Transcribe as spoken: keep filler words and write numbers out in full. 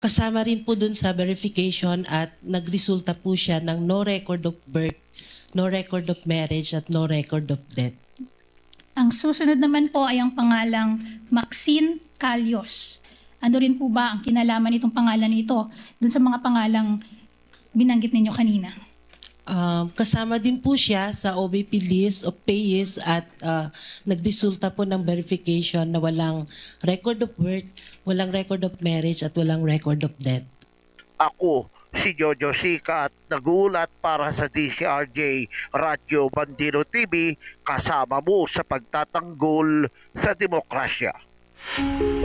Kasama rin po dun sa verification at nagresulta po siya ng no record of birth, no record of marriage at no record of death. Ang susunod naman po ay ang pangalang Maxine Calios. Ano rin po ba ang kinalaman nitong pangalan nito dun sa mga pangalang binanggit ninyo kanina? Um, kasama din po siya sa O B P list of payees at uh, nagresulta po ng verification na walang record of birth, walang record of marriage at walang record of death. Ako, si Jojo Sikat, nagulat para sa D C R J Radyo Bandino T V, kasama mo sa pagtatanggol sa demokrasya.